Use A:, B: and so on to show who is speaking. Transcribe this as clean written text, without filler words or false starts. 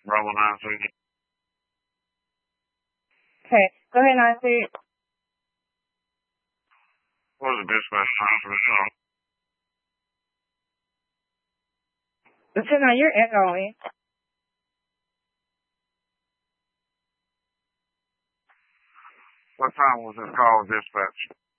A: Bravo 960.
B: Okay, go ahead, 960.
A: What was the dispatch time for the call?
B: Lieutenant, you're echoing.
A: What time was this call dispatch?